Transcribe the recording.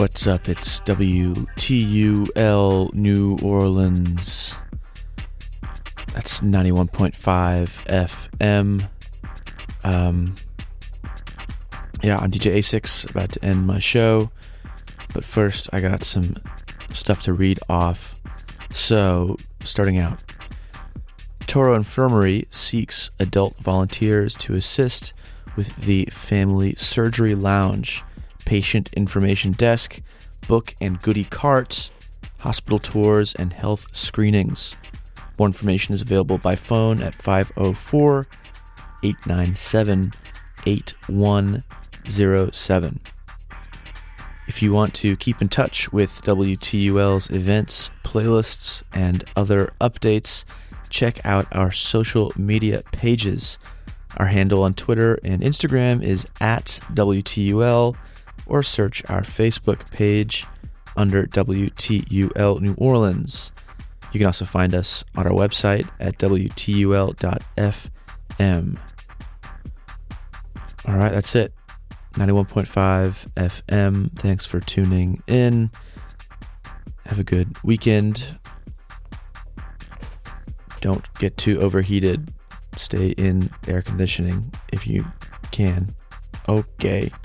What's up? It's WTUL New Orleans. That's 91.5 FM. I'm DJ A6, about to end my show. But first, I got some stuff to read off. So, starting out. Toro Infirmary seeks adult volunteers to assist with the Family Surgery Lounge, patient information desk, book and goodie carts, hospital tours, and health screenings. More information is available by phone at 504-897-8107. If you want to keep in touch with WTUL's events, playlists, and other updates, check out our social media pages. Our handle on Twitter and Instagram is @WTUL, or search our Facebook page under WTUL New Orleans. You can also find us on our website at WTUL.FM. All right, that's it. 91.5 FM. Thanks for tuning in. Have a good weekend. Don't get too overheated. Stay in air conditioning if you can. Okay.